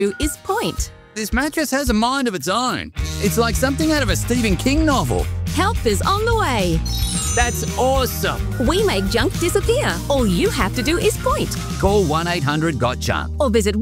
is Point. This mattress has a mind of its own. It's like something out of a Stephen King novel. Help is on the way. That's awesome. We make junk disappear. All you have to do is point. Call 1-800-GOT-JUNK. Or visit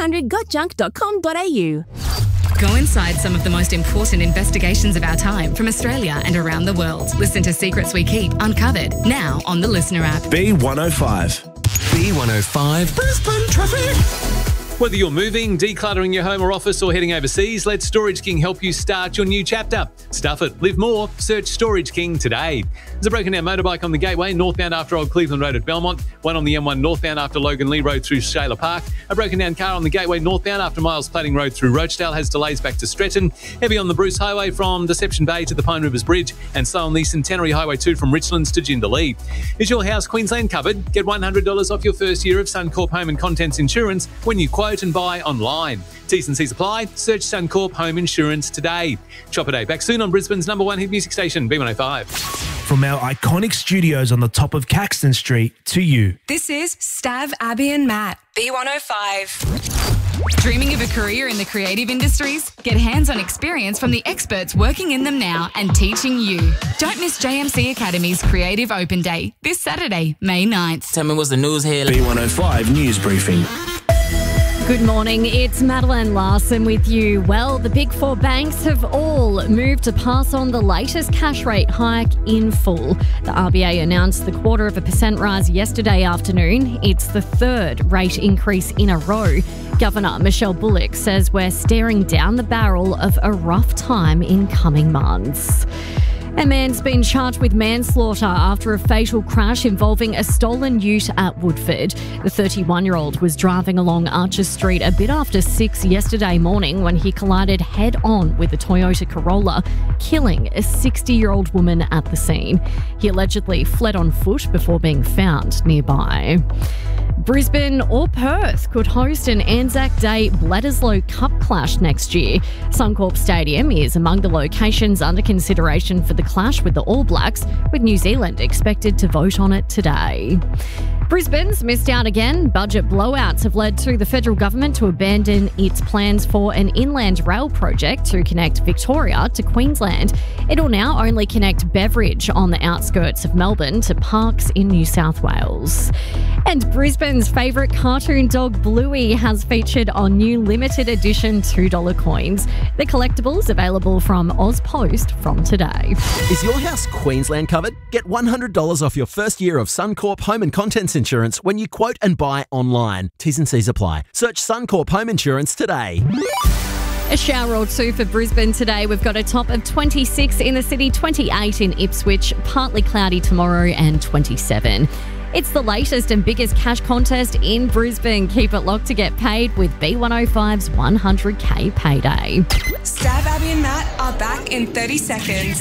1800gotjunk.com.au. Go inside some of the most important investigations of our time from Australia and around the world. Listen to Secrets We Keep Uncovered now on the Listener app. B105. B105 Brisbane traffic. Whether you're moving, decluttering your home or office, or heading overseas, let Storage King help you start your new chapter. Stuff it, live more, search Storage King today. There's a broken down motorbike on the Gateway, northbound after Old Cleveland Road at Belmont, one on the M1 northbound after Logan Lee Road through Shayla Park, a broken down car on the Gateway northbound after Miles Plating Road through Rochdale has delays back to Stretton, heavy on the Bruce Highway from Deception Bay to the Pine Rivers Bridge, and slow on the Centenary Highway 2 from Richlands to Jindalee. Is your house Queensland covered? Get $100 off your first year of Suncorp Home and Contents Insurance when you quote and buy online. T's and C's apply. Search Suncorp Home Insurance today. Chopper Day back soon on Brisbane's #1 hit music station, B105. From our iconic studios on the top of Caxton Street to you. This is Stav, Abby and Matt, B105. Dreaming of a career in the creative industries? Get hands-on experience from the experts working in them now and teaching you. Don't miss JMC Academy's Creative Open Day this Saturday, May 9th. Tell me what's the news here. B105 News Briefing. Good morning, it's Madeline Larson with you. Well, the big four banks have all moved to pass on the latest cash rate hike in full. The RBA announced the 0.25% rise yesterday afternoon. It's the third rate increase in a row. Governor Michelle Bullock says we're staring down the barrel of a rough time in coming months. A man's been charged with manslaughter after a fatal crash involving a stolen ute at Woodford. The 31-year-old was driving along Archer Street a bit after 6 yesterday morning when he collided head-on with a Toyota Corolla, killing a 60-year-old woman at the scene. He allegedly fled on foot before being found nearby. Brisbane or Perth could host an Anzac Day Bledisloe Cup clash next year. Suncorp Stadium is among the locations under consideration for the clash with the All Blacks, with New Zealand expected to vote on it today. Brisbane's missed out again. Budget blowouts have led to the federal government to abandon its plans for an inland rail project to connect Victoria to Queensland. It'll now only connect Beveridge on the outskirts of Melbourne to parks in New South Wales. And Brisbane's favourite cartoon dog Bluey has featured on new limited edition $2 coins. The collectibles available from AusPost from today. Is your house Queensland covered? Get $100 off your first year of Suncorp Home and Contents Insurance when you quote and buy online. T's and C's apply. Search Suncorp Home Insurance today. A shower or two for Brisbane today. We've got a top of 26 in the city, 28 in Ipswich, partly cloudy tomorrow and 27. It's the latest and biggest cash contest in Brisbane. Keep it locked to get paid with B105's 100K payday. Stav, Abby and Matt are back in 30 seconds.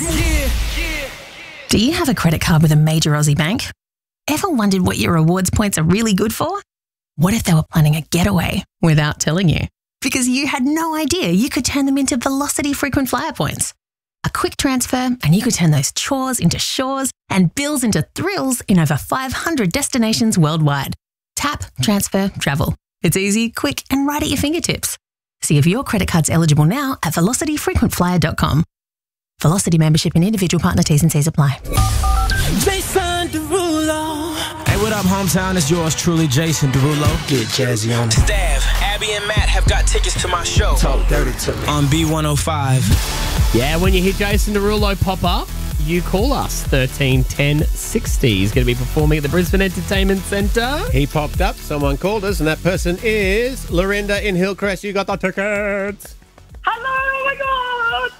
Do you have a credit card with a major Aussie bank? Ever wondered what your rewards points are really good for? What if they were planning a getaway without telling you? Because you had no idea you could turn them into Velocity frequent flyer points. A quick transfer and you could turn those chores into shores and bills into thrills in over 500 destinations worldwide. Tap, transfer, travel. It's easy, quick and right at your fingertips. See if your credit card's eligible now at velocityfrequentflyer.com. Velocity membership and individual partner T's and C's apply. Jason Derulo. Hey, what up, hometown? It's yours truly, Jason Derulo. Get jazzy on it. Stav, Abby and Matt have got tickets to my show. Talk dirty to me. On B105. Yeah, when you hear Jason Derulo pop up, you call us 13 10 60. He's going to be performing at the Brisbane Entertainment Centre. He popped up, someone called us, and that person is Lorinda in Hillcrest. You got the tickets. Hello, oh my God.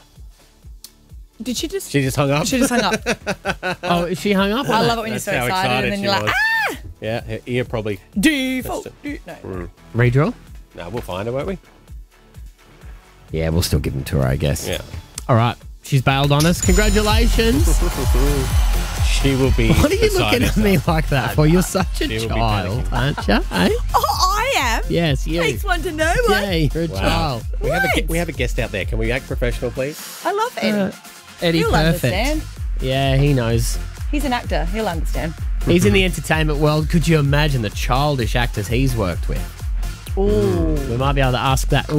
Did she just... She just hung up. She just hung up. Oh, she hung up on I it? love it when That's you're so how excited and then you're like, was. ah! Yeah, her ear probably... Default. No. Redraw? No, we'll find her, won't we? Yeah, we'll still give them to her, I guess. Yeah. All right. She's bailed on us. Congratulations. She will be... What are you looking at me like that for? You're such a child, aren't you? Eh? Oh, I am? Yes, you. Takes one to know one. Yeah, you're a child. We have a guest out there. Can we act professional, please? I love Eddie. Eddie, He'll perfect. understand. Yeah, he knows. He's an actor. He'll understand. He's in the entertainment world. Could you imagine the childish actors he's worked with? Ooh. We might be able to ask that